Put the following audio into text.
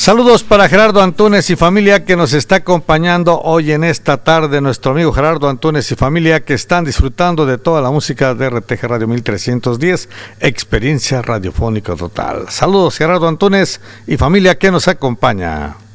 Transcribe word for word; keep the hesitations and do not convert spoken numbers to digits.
Saludos para Gerardo Antunes y familia que nos está acompañando hoy en esta tarde, nuestro amigo Gerardo Antunes y familia que están disfrutando de toda la música de R T G Radio mil trescientos diez, experiencia radiofónica total. Saludos Gerardo Antunes y familia que nos acompaña.